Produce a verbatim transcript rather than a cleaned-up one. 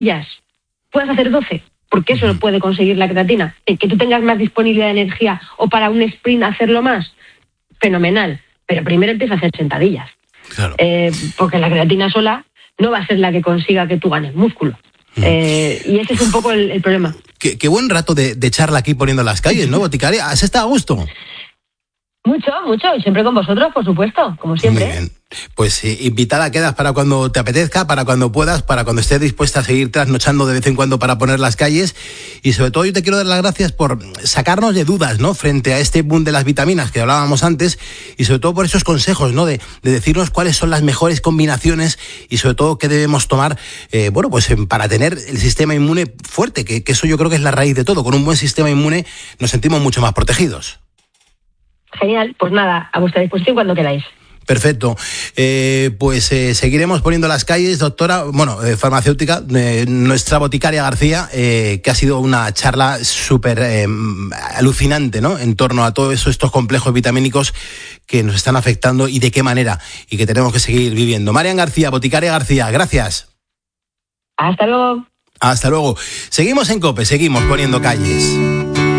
sentadillas puedas hacer doce, porque eso lo puede conseguir la creatina. El que tú tengas más disponibilidad de energía o para un sprint hacerlo más, fenomenal. Pero primero empieza a hacer sentadillas. Claro. Eh, porque la creatina sola no va a ser la que consiga que tú ganes músculo. Mm. Eh, y ese es un poco el, el problema. Qué, qué buen rato de, de charla aquí poniendo las calles, ¿no, boticaria? ¿Has estado a gusto? Mucho, mucho, y siempre con vosotros, por supuesto, como siempre. Muy bien. Pues eh, invitada quedas para cuando te apetezca, para cuando puedas, para cuando estés dispuesta a seguir trasnochando de vez en cuando para poner las calles. Y sobre todo yo te quiero dar las gracias por sacarnos de dudas, ¿no?, frente a este boom de las vitaminas que hablábamos antes, y sobre todo por esos consejos, ¿no?, de, de decirnos cuáles son las mejores combinaciones y sobre todo qué debemos tomar, eh, bueno, pues para tener el sistema inmune fuerte, que, que eso yo creo que es la raíz de todo. Con un buen sistema inmune nos sentimos mucho más protegidos. Genial, pues nada, a vuestra disposición cuando queráis. Perfecto. Eh, pues eh, seguiremos poniendo las calles, doctora, bueno, eh, farmacéutica, eh, nuestra boticaria García, eh, que ha sido una charla súper eh, alucinante, ¿no?, en torno a todos estos complejos vitamínicos que nos están afectando y de qué manera, y que tenemos que seguir viviendo. Marian García, boticaria García, gracias. Hasta luego. Hasta luego. Seguimos en COPE, seguimos poniendo calles.